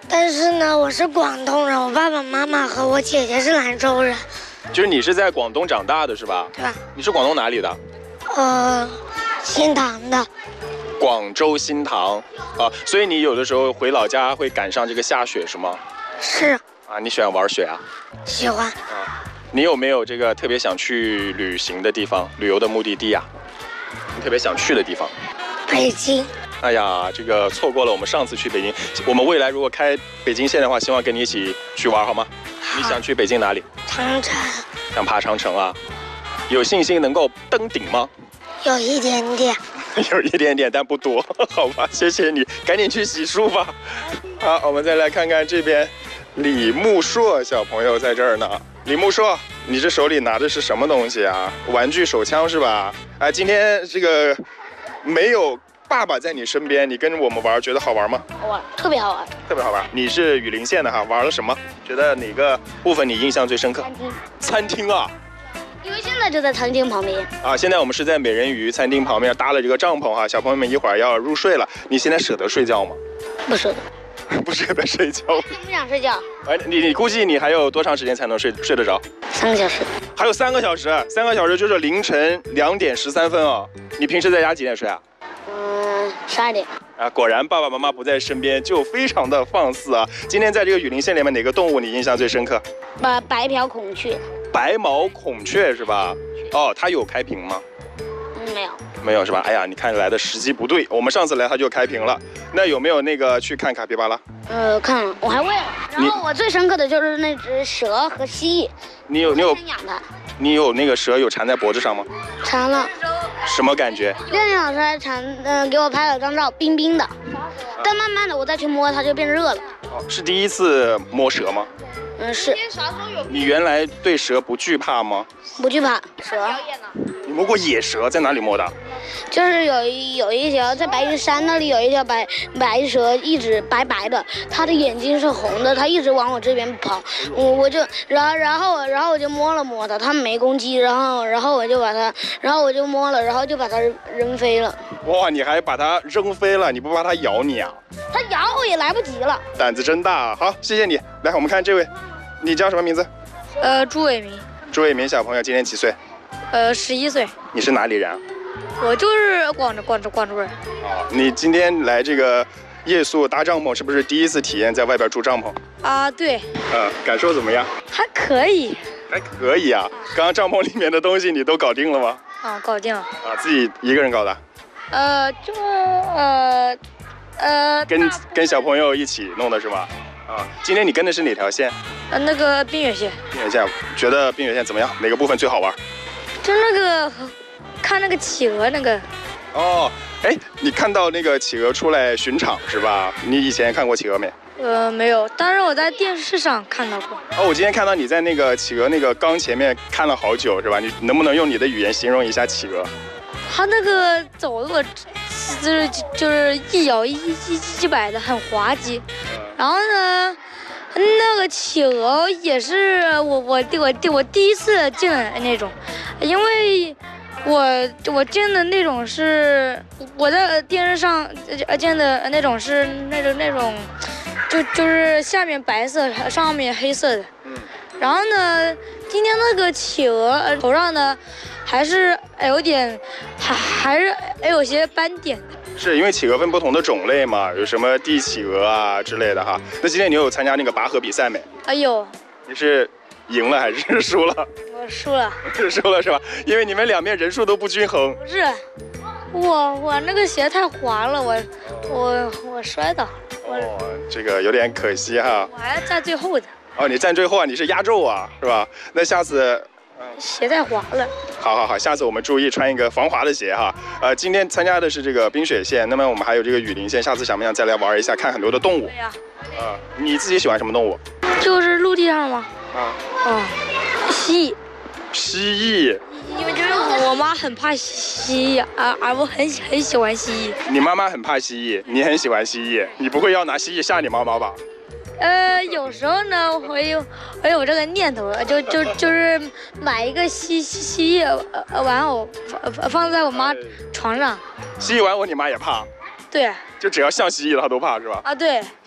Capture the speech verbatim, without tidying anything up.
但是呢，我是广东人，我爸爸妈妈和我姐姐是兰州人。 就是你是在广东长大的是吧？ 对吧？ 你是广东哪里的？ 呃，新塘的。 广州新塘啊，所以你有的时候回老家会赶上这个下雪是吗？ 是。 啊，你喜欢玩雪啊？ 喜欢。 啊，你有没有这个特别想去旅行的地方、旅游的目的地呀、啊？你特别想去的地方？ 北京。 哎呀，这个错过了我们上次去北京。我们未来如果开北京线的话，希望跟你一起去玩，好吗？ 好。 你想去北京哪里？ 长城。 想爬长城啊？有信心能够登顶吗？ 有一点点。 有一点点，但不多，好吧？谢谢你，赶紧去洗漱吧。好，我们再来看看这边，李木硕小朋友在这儿呢。李木硕，你这手里拿的是什么东西啊？玩具手枪是吧？哎，今天这个没有爸爸在你身边，你跟我们玩，觉得好玩吗？ 好玩，特别好玩， 特别好玩。你是雨林县的哈，玩了什么？觉得哪个部分你印象最深刻？ 餐厅。 餐厅啊。 因为现在就在餐厅旁边啊！现在我们是在美人鱼餐厅旁边搭了这个帐篷哈，小朋友们一会儿要入睡了。你现在舍得睡觉吗？ 不舍得， 不舍得睡觉。 不想睡觉。 哎，你你估计你还有多长时间才能睡睡得着？ 三个小时。 还有三个小时，三个小时就是凌晨两点十三分啊！你平时在家几点睡啊？ 嗯，十二点。 啊，果然爸爸妈妈不在身边就非常的放肆啊！今天在这个雨林县里面，哪个动物你印象最深刻？ 白白瓢孔雀。 白毛孔雀是吧？哦，它有开屏吗？ 嗯，没有。 没有是吧？哎呀，你看来的时机不对，我们上次来它就开屏了。那有没有那个去看卡皮巴拉？ 呃，看了，我还问了。然后我最深刻的就是那只蛇和蜥蜴。 你有你有养它？ 你有那个蛇有缠在脖子上吗？ 缠了。 什么感觉？ 练练老师还缠，嗯、呃，给我拍了张照，冰冰的。但慢慢的我再去摸它就变热了。 哦，是第一次摸蛇吗？ 嗯，是。 你原来对蛇不惧怕吗？ 不惧怕蛇。 你摸过野蛇，在哪里摸的？ 就是有一有一条在白云山那里有一条白白蛇，一直白白的，它的眼睛是红的，它一直往我这边跑，我我就然后然后然后我就摸了摸它，它没攻击，然后然后我就把它，然后我就摸了，然后就把它扔飞了。 哇，你还把它扔飞了，你不怕它咬你啊？ 它咬我也来不及了。 胆子真大啊！好，谢谢你。来，我们看这位，你叫什么名字？ 呃，朱伟民。 朱伟民小朋友今年几岁？ 呃，十一岁。 你是哪里人？ 我就是广州广州广州人。 啊，你今天来这个夜宿搭帐篷，是不是第一次体验在外边住帐篷？ 啊，对。 呃，感受怎么样？ 还可以。 还可以啊。刚刚帐篷里面的东西你都搞定了吗？ 啊，搞定了。 啊，自己一个人搞的？ 呃，就呃呃。 跟跟小朋友一起弄的是吧？啊，今天你跟的是哪条线？ 呃，那个冰雪线。 冰雪线，觉得冰雪线怎么样？哪个部分最好玩？ 就那个。看那个企鹅那个， 哦，哎，你看到那个企鹅出来巡场是吧？你以前看过企鹅没？ 呃，没有，但是我在电视上看到过。 哦，我今天看到你在那个企鹅那个缸前面看了好久是吧？你能不能用你的语言形容一下企鹅？ 它那个走路就是就是一摇一一一摆的，很滑稽。然后呢，那个企鹅也是我我我我第一次见的那种，因为。我我见的那种是我在电视上呃见的那种是那种那种，就就是下面白色，上面黑色的。嗯。然后呢，今天那个企鹅头上呢，还是有点，还还是有些斑点的。 是因为企鹅分不同的种类嘛，有什么帝企鹅啊之类的哈。那今天你有参加那个拔河比赛没？ 啊有。 你是赢了还是输了？ 我输了。 输了是吧？因为你们两边人数都不均衡。 不是，我我那个鞋太滑了，我我我摔倒了。 哦，这个有点可惜哈。 我还在最后的。 哦，你站最后啊？你是压轴啊，是吧？那下次。 鞋太滑了。 好好好，下次我们注意穿一个防滑的鞋哈。呃，今天参加的是这个冰雪线，那么我们还有这个雨林线，下次想不想再来玩一下，看很多的动物？ 对呀。 啊，你自己喜欢什么动物？ 就是陆地上吗？ 啊。 哦，蜥蜴。 蜥蜴。 因为就是我妈很怕蜥蜴，而而我很很喜欢蜥蜴。 你妈妈很怕蜥蜴，你很喜欢蜥蜴，你不会要拿蜥蜴吓你妈妈吧？ 呃，有时候呢，我有我有这个念头，就就就是买一个蜥蜥蜴呃玩偶放放在我妈床上。 蜥蜴玩偶你妈也怕？ 对。 就只要像蜥蜴的她都怕是吧？ 啊，对。